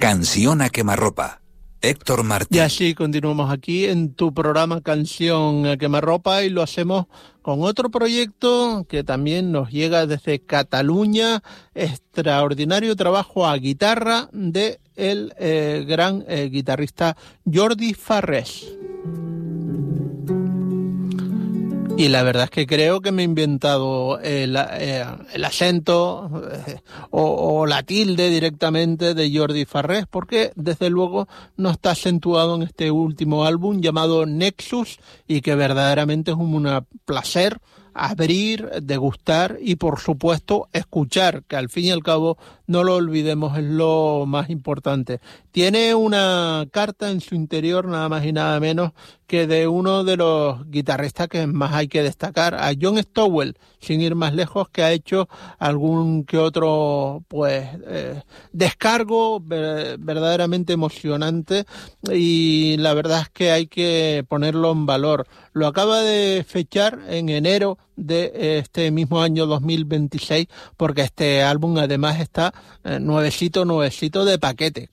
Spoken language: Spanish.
Canción a quemarropa. Héctor Martín. Y así continuamos aquí en tu programa Canción a quemarropa y lo hacemos con otro proyecto que también nos llega desde Cataluña, extraordinario trabajo a guitarra de el gran guitarrista Jordi Farrés. Y la verdad es que creo que me he inventado el acento o la tilde directamente de Jordi Farrés, porque desde luego no está acentuado en este último álbum llamado Nexus, y que verdaderamente es un placer abrir, degustar y por supuesto escuchar, que al fin y al cabo no lo olvidemos, es lo más importante. Tiene una carta en su interior nada más y nada menos que de uno de los guitarristas que más hay que destacar, a John Stowell, sin ir más lejos, que ha hecho algún que otro descargo verdaderamente emocionante, y la verdad es que hay que ponerlo en valor. Lo acaba de fechar en enero de este mismo año 2026, porque este álbum además está nuevecito de paquete,